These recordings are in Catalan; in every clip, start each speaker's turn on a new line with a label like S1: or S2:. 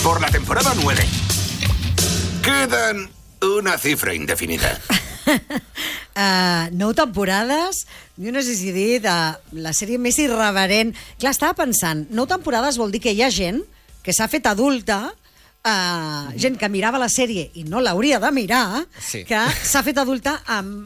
S1: por la temporada 9. Quedan una cifra indefinida.
S2: 9 temporades, jo no sé si dir, de la sèrie més irreverent. Clar, estava pensant, 9 temporades vol dir que hi ha gent que s'ha fet adulta, gent que mirava la sèrie i no l'hauria de mirar,
S3: Sí.
S2: que s'ha fet adulta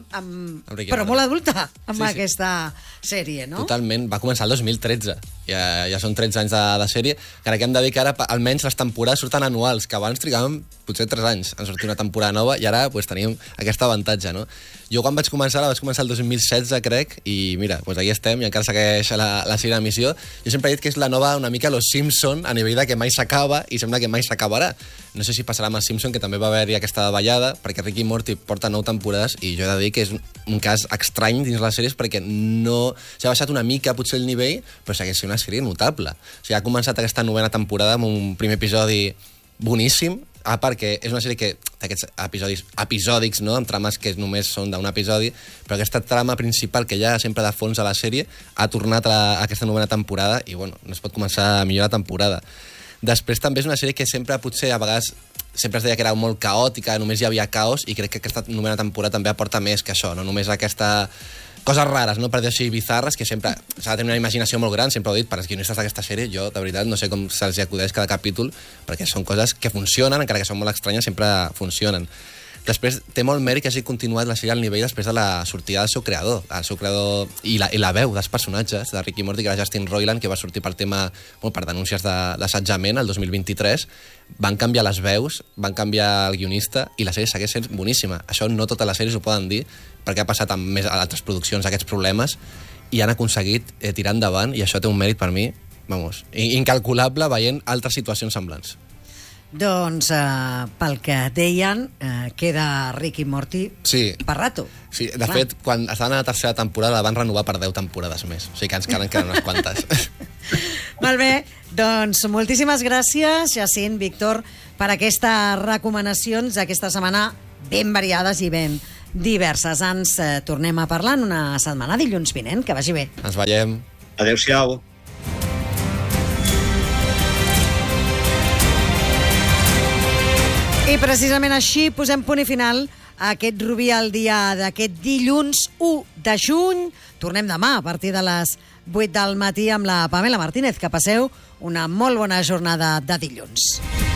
S2: però molt adulta amb aquesta sèrie, no?
S3: Totalment, va començar el 2013. Ja són 13 anys de sèrie. Encara que hem de dir que ara almenys les temporades surten anuals, que abans trigàvem potser 3 anys en sortir una temporada nova i ara tenim aquest avantatge, no? Jo quan vaig començar el 2016, crec, i mira, aquí estem i encara segueix la sèrie d'emissió. Jo sempre he dit que és la nova una mica Los Simpson a nivell de que mai s'acaba i sembla que mai s'acabarà. No sé si passarà amb els Simpson, que també va haver-hi aquesta davallada, perquè Rick i Morty porta 9 temporades i jo he de dir que és un cas estrany dins les sèries perquè no... S'ha baixat una mica potser el nivell, però segueix sent una sèrie notable. O sigui, ha començat aquesta 9a temporada amb un primer episodi boníssim, perquè és una sèrie que té aquests episodis episòdics, no?, amb trames que només són d'un episodi, però aquesta trama principal que hi ha sempre de fons a la sèrie ha tornat a aquesta 9a temporada i, no es pot començar a millorar la temporada. Després també és una sèrie que sempre, potser, a vegades, sempre es deia que era molt caòtica, només hi havia caos, i crec que aquesta 9a temporada també aporta més que això, no només aquesta... coses rares, no? Per dir així, bizarres, que sempre s'ha de tenir una imaginació molt gran, sempre ho he dit, per als guionistes d'aquesta sèrie, jo, de veritat, no sé com se'ls acudeix cada capítol, perquè són coses que funcionen, encara que són molt estranyes, sempre funcionen. Després, té molt mèrit que hagi continuat la sèrie al nivell després de la sortida del seu creador i la veu dels personatges de Rick i Morty, que era Justin Roiland, que va sortir per denúncies d'assetjament el 2023. Van canviar les veus, van canviar el guionista i la sèrie segueix sent boníssima. Això no totes les sèries ho poden dir, perquè ha passat amb més altres produccions aquests problemes i han aconseguit tirar endavant, i això té un mèrit per mi, incalculable, veient altres situacions semblants.
S2: Doncs, pel que deien, queda Rick i Morty per rato.
S3: Sí, de fet, quan estaven a la tercera temporada la van renovar per 10 temporades més. O sigui que ens queden unes quantes.
S2: Molt bé, doncs moltíssimes gràcies, Jacint, Víctor, per aquestes recomanacions d'aquesta setmana ben variades i ben diverses. Ens tornem a parlar en una setmana, dilluns vinent. Que vagi bé.
S3: Ens veiem.
S4: Adéu-siau.
S2: I precisament així posem punt i final a aquest Rubí al dia d'aquest dilluns 1 de juny. Tornem demà a partir de les 8 del matí amb la Pamela Martínez. Que passeu una molt bona jornada de dilluns.